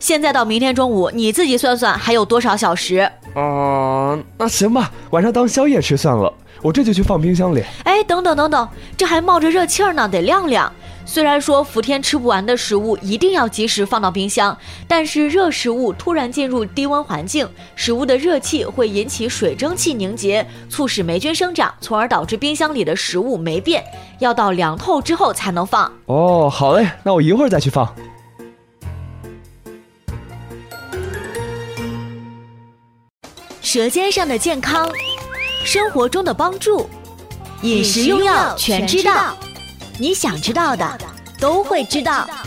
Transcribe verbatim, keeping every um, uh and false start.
现在到明天中午，你自己算算还有多少小时？ 啊、呃，那行吧，晚上当宵夜吃算了，我这就去放冰箱里。 哎，等等等等，这还冒着热气儿呢，得晾晾。虽然说伏天吃不完的食物一定要及时放到冰箱，但是热食物突然进入低温环境，食物的热气会引起水蒸气凝结，促使霉菌生长，从而导致冰箱里的食物霉变，要到凉透之后才能放。 哦，好嘞，那我一会儿再去放。 舌尖上的健康，生活中的帮助，饮食用药全知道，你想知道的都会知道。